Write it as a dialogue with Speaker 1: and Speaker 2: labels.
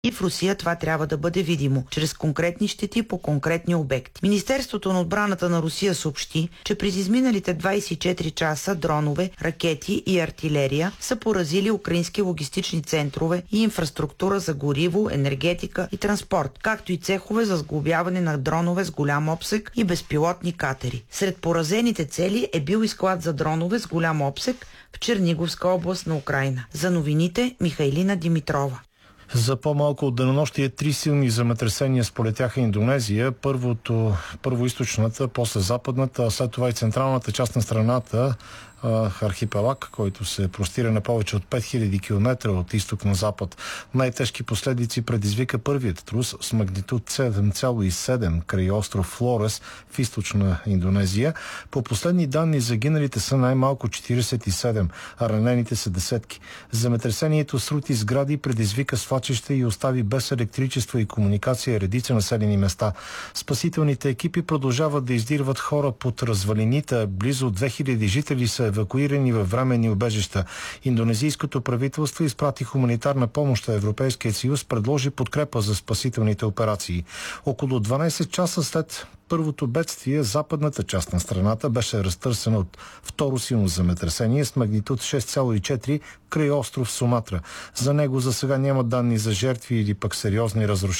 Speaker 1: И в Русия това трябва да бъде видимо, чрез конкретни щети по конкретни обекти. Министерството на отбраната на Русия съобщи, че през изминалите 24 часа дронове, ракети и артилерия са поразили украински логистични центрове и инфраструктура за гориво, енергетика и транспорт, както и цехове за сглобяване на дронове с голям обсег и безпилотни катери. Сред поразените цели е бил и склад за дронове с голям обсег в Черниговска област на Украйна. За новините Михайлина Димитрова.
Speaker 2: За по-малко от денонощие 3 силни земетресения сполетяха Индонезия. Първо източната, после западната, а след това и централната част на страната, архипелаг, който се простира на повече от 5000 км от изток на запад. Най-тежки последици предизвика първият трус с магнитуд 7,7 край остров Флорес в източна Индонезия. По последни данни загиналите са най-малко 47, а ранените са десетки. Земетресението срути сгради, предизвика свлачища и остави без електричество и комуникация редица населени места. Спасителните екипи продължават да издирват хора под развалините. Близо 2000 жители са евакуирани във временни убежища. Индонезийското правителство изпрати хуманитарна помощ, а Европейският съюз предложи подкрепа за спасителните операции. Около 12 часа след първото бедствие, западната част на страната беше разтърсена от второ силно земетресение с магнитуд 6,4 край остров Суматра. За него за сега няма данни за жертви или пък сериозни разрушения.